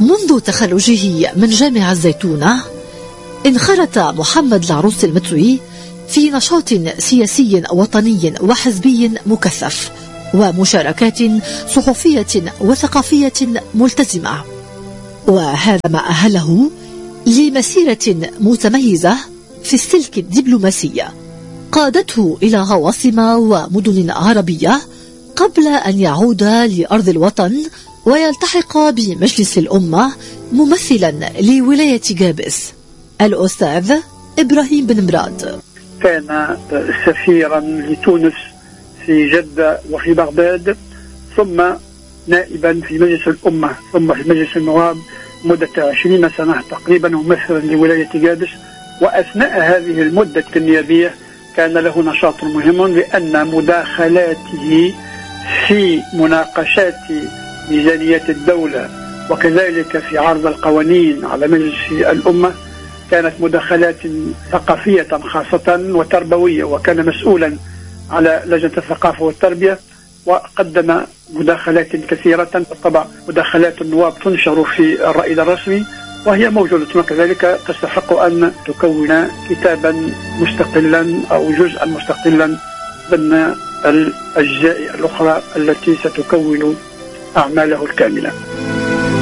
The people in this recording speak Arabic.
منذ تخرجه من جامعة الزيتونة انخرط محمد العروس المتوي في نشاط سياسي وطني وحزبي مكثف ومشاركات صحفية وثقافية ملتزمة، وهذا ما أهله لمسيرة متميزة في السلك الدبلوماسي قادته إلى عواصم ومدن عربية قبل أن يعود لأرض الوطن ويلتحق بمجلس الأمة ممثلا لولاية جابس. الأستاذ إبراهيم بن مراد كان سفيرا لتونس في جدة وفي بغداد، ثم نائبا في مجلس الأمة، ثم في مجلس النواب مدة 20 سنة تقريبا ممثلا لولاية جابس. وأثناء هذه المدة النيابية كان له نشاط مهم، لأن مداخلاته في مناقشات ميزانية الدولة وكذلك في عرض القوانين على مجلس الأمة كانت مداخلات ثقافية خاصة وتربوية، وكان مسؤولا على لجنة الثقافة والتربية، وقدم مداخلات كثيرة. بالطبع مداخلات النواب تنشر في الرائد الرسمي وهي موجودة، وكذلك تستحق أن تكون كتابا مستقلا أو جزءا مستقلا ضمن الأجزاء الأخرى التي ستكون أعماله الكاملة.